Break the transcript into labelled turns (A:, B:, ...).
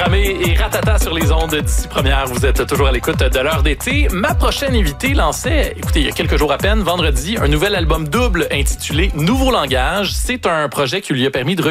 A: programmé et ratata sur les ondes d'ici première. Vous êtes toujours à l'écoute de l'heure d'été. Ma prochaine invitée lançait, écoutez, il y a quelques jours à peine, vendredi, un nouvel album double intitulé Nouveau langage. C'est un projet qui lui a permis de